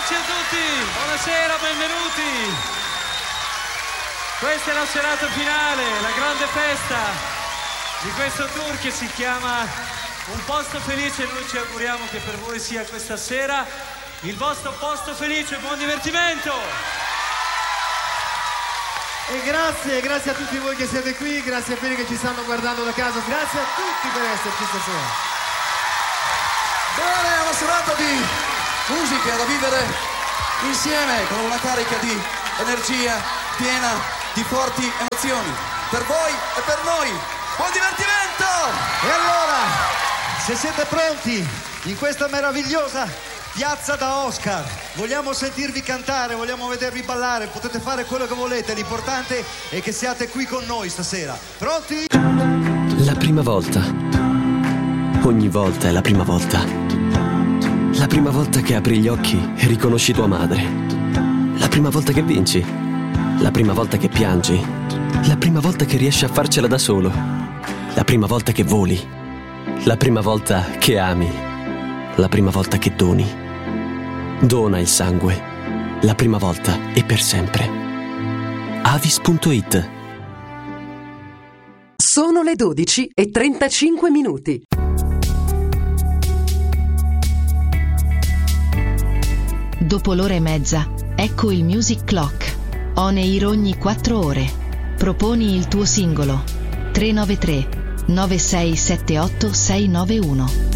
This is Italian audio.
Eccoci a tutti, buonasera, benvenuti. Questa è la serata finale, la grande festa di questo tour che si chiama Un Posto Felice. Noi ci auguriamo che per voi sia questa sera il vostro posto felice. Buon divertimento! E grazie a tutti voi che siete qui, grazie a quelli che ci stanno guardando da casa, grazie a tutti per esserci stasera. Bene, è una serata di musica da vivere insieme con una carica di energia piena di forti emozioni. Per voi e per noi, buon divertimento! E allora, se siete pronti in questa meravigliosa piazza da Oscar, vogliamo sentirvi cantare, vogliamo vedervi ballare, potete fare quello che volete, l'importante è che siate qui con noi stasera. Pronti? La prima volta. Ogni volta è la prima volta. La prima volta che apri gli occhi e riconosci tua madre. La prima volta che vinci. La prima volta che piangi. La prima volta che riesci a farcela da solo. La prima volta che voli. La prima volta che ami. La prima volta che doni. Dona il sangue. La prima volta e per sempre. Avis.it. Sono le 12:35. Dopo l'ora e mezza, ecco il Music Clock. On air ogni 4 ore. Proponi il tuo singolo. 393 9678 691.